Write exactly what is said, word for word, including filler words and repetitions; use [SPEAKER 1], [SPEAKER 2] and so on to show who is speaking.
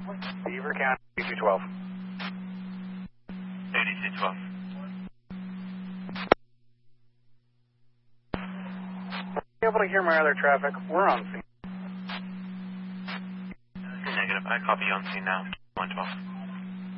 [SPEAKER 1] Beaver County, eighty-two twelve.
[SPEAKER 2] eighty-two twelve.
[SPEAKER 1] Be able to hear my other traffic. We're on scene.
[SPEAKER 2] Negative. I copy you on scene now. one twelve.